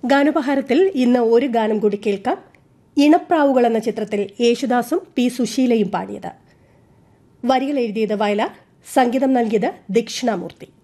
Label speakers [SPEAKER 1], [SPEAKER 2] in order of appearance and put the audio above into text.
[SPEAKER 1] ഗാനോപഹാരത്തിൽ ഇന്ന് ഒരു ഗാനം കൂടി കേൾക്കാം. ഇണപ്രാവുകൾ എന്ന ചിത്രത്തിൽ യേശുദാസും പി സുശീലയും പാടിയത്. വരികൾ എഴുതിയത് വയലാർ, സംഗീതം നൽകിയത് ദക്ഷിണാമൂർത്തി.